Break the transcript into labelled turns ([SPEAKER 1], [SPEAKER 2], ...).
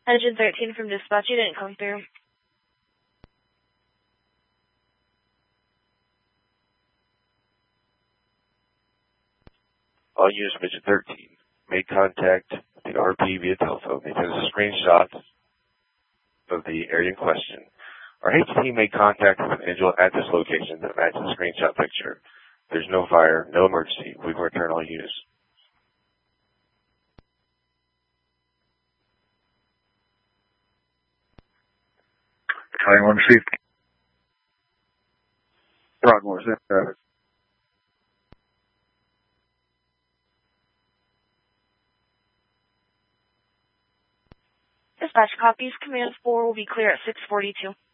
[SPEAKER 1] Engine 13 from dispatch, you didn't come through.
[SPEAKER 2] All units from Engine 13 made contact with the RP via telephone. They sent us screenshots of the area in question. Our HT team made contact with an individual at this location that matches the screenshot picture. There's no fire, no emergency. We can return all units.
[SPEAKER 3] Battalion 1 received. Broadmoor, is that traffic?
[SPEAKER 1] Dispatch copies. Command 4 will be clear at 6:42.